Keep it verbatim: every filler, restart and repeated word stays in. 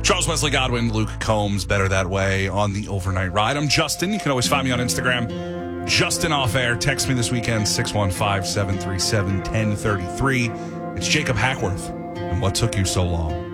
Charles Wesley Godwin, Luke Combs, Better That Way on the Overnight Ride. I'm Justin. You can always find me on Instagram. Justin Off Air. Text me this weekend, six one five, seven three seven, one zero three three. It's Jacob Hackworth. And what took you so long?